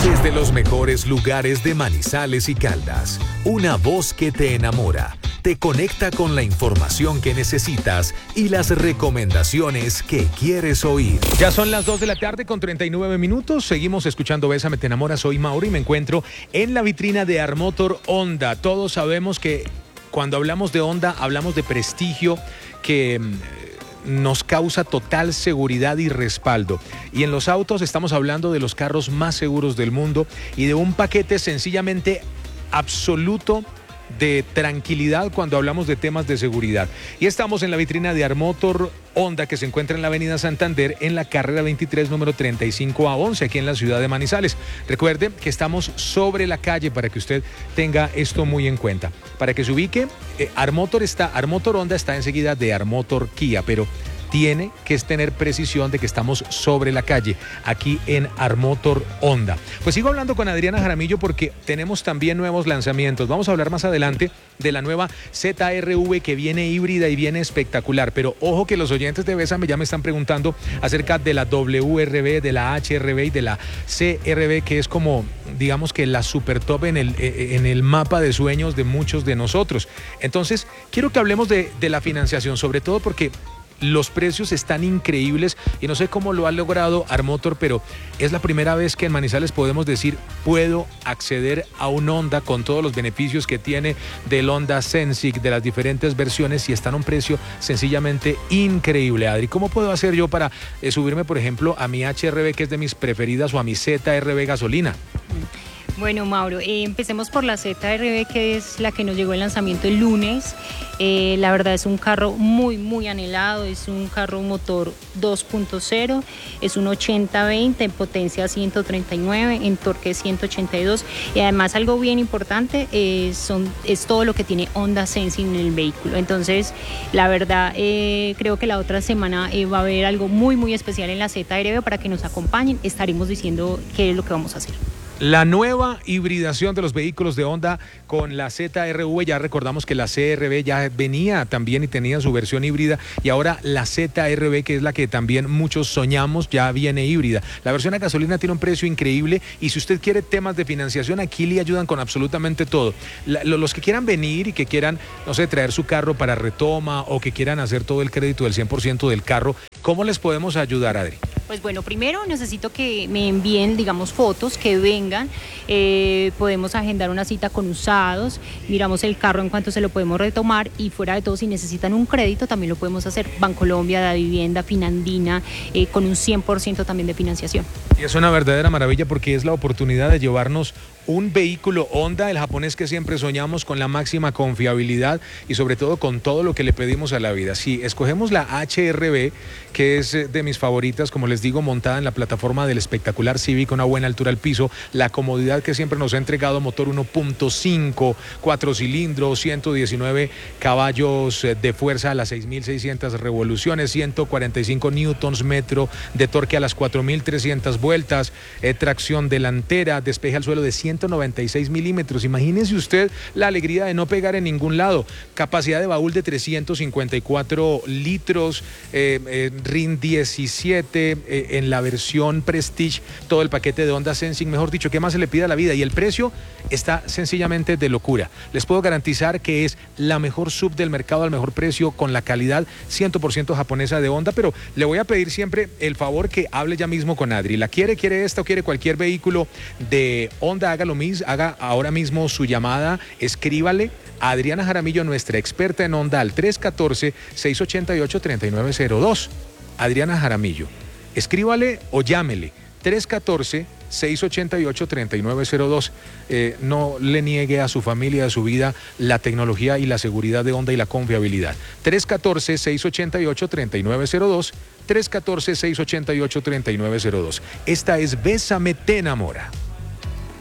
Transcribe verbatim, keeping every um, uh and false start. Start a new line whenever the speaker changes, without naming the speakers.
Desde los mejores lugares de Manizales y Caldas, una voz que te enamora, te conecta con la información que necesitas y las recomendaciones que quieres oír.
Ya son las dos de la tarde con treinta y nueve minutos. Seguimos escuchando Bésame, te enamora. Soy Mauro y me encuentro en la vitrina de Armotor Honda. Todos sabemos que cuando hablamos de Honda, hablamos de prestigio que nos causa total seguridad y respaldo. Y en los autos estamos hablando de los carros más seguros del mundo y de un paquete sencillamente absoluto de tranquilidad cuando hablamos de temas de seguridad. Y estamos en la vitrina de Armotor Honda, que se encuentra en la avenida Santander, en la carrera veintitrés, número treinta y cinco A once, aquí en la ciudad de Manizales. Recuerde que estamos sobre la calle para que usted tenga esto muy en cuenta. Para que se ubique, eh, Armotor, está, Armotor Honda está enseguida de Armotor Kia, pero tiene que tener precisión de que estamos sobre la calle, aquí en Armotor Honda. Pues sigo hablando con Adriana Jaramillo porque tenemos también nuevos lanzamientos. Vamos a hablar más adelante de la nueva Z R V que viene híbrida y viene espectacular, pero ojo que los oyentes de Bésame ya me están preguntando acerca de la W R V, de la H R V y de la C R V, que es como, digamos que la super top en el, en el mapa de sueños de muchos de nosotros. Entonces, quiero que hablemos de, de la financiación, sobre todo porque los precios están increíbles y no sé cómo lo ha logrado Armotor, pero es la primera vez que en Manizales podemos decir, puedo acceder a un Honda con todos los beneficios que tiene del Honda Sensic, de las diferentes versiones, y están a un precio sencillamente increíble. Adri, ¿cómo puedo hacer yo para eh, subirme, por ejemplo, a mi H R V, que es de mis preferidas, o a mi Z R V gasolina?
Bueno, Mauro, eh, empecemos por la Z R V, que es la que nos llegó el lanzamiento el lunes. Eh, la verdad es un carro muy, muy anhelado, es un carro motor dos punto cero, es un ochenta veinte en potencia ciento treinta y nueve, en torque ciento ochenta y dos, y además algo bien importante eh, son, es todo lo que tiene Honda Sensing en el vehículo. Entonces, la verdad, eh, creo que la otra semana eh, va a haber algo muy, muy especial en la Z R V para que nos acompañen. Estaremos diciendo qué es lo que vamos a hacer.
La nueva hibridación de los vehículos de Honda con la Z R V, ya recordamos que la C R V ya venía también y tenía su versión híbrida, y ahora la Z R V, que es la que también muchos soñamos, ya viene híbrida. La versión a gasolina tiene un precio increíble y si usted quiere temas de financiación, aquí le ayudan con absolutamente todo. La, los que quieran venir y que quieran, no sé, traer su carro para retoma o que quieran hacer todo el crédito del cien por ciento del carro, ¿cómo les podemos ayudar, Adri?
Pues bueno, primero necesito que me envíen, digamos, fotos, que vengan, eh, podemos agendar una cita con usados, miramos el carro en cuanto se lo podemos retomar, y fuera de todo, si necesitan un crédito también lo podemos hacer, Bancolombia, Da Vivienda, Finandina, eh, con un cien por ciento también de financiación.
Y es una verdadera maravilla porque es la oportunidad de llevarnos un vehículo Honda, el japonés que siempre soñamos, con la máxima confiabilidad y sobre todo con todo lo que le pedimos a la vida. Si escogemos la H R V, que es de mis favoritas, como les digo, montada en la plataforma del espectacular Civic, una buena altura al piso, la comodidad que siempre nos ha entregado, motor uno punto cinco, cuatro cilindros, ciento diecinueve caballos de fuerza a las seis mil seiscientas revoluciones, ciento cuarenta y cinco newtons metro de torque a las cuatro mil trescientas vueltas, eh, tracción delantera, despeje al suelo de ciento noventa y seis milímetros. Imagínense usted la alegría de no pegar en ningún lado. Capacidad de baúl de trescientos cincuenta y cuatro litros, eh, eh, R I N diecisiete, eh, en la versión Prestige, todo el paquete de Honda Sensing, mejor dicho, ¿qué más se le pide a la vida? Y el precio está sencillamente de locura. Les puedo garantizar que es la mejor sub del mercado al mejor precio, con la calidad cien por ciento japonesa de Honda, pero le voy a pedir siempre el favor que hable ya mismo con Adri. ¿La quiere, quiere esta o quiere cualquier vehículo de Honda? Haga lo mismo, haga ahora mismo su llamada, escríbale a Adriana Jaramillo, nuestra experta en Honda, al tres uno cuatro, seis ocho ocho, tres nueve cero dos. Adriana Jaramillo, escríbale o llámele, tres uno cuatro, seis ocho ocho, tres nueve cero dos. Eh, no le niegue a su familia, a su vida, la tecnología y la seguridad de Honda y la confiabilidad. tres uno cuatro, seis ocho ocho, tres nueve cero dos, tres uno cuatro, seis ocho ocho, tres nueve cero dos. Esta es Bésame, te enamora.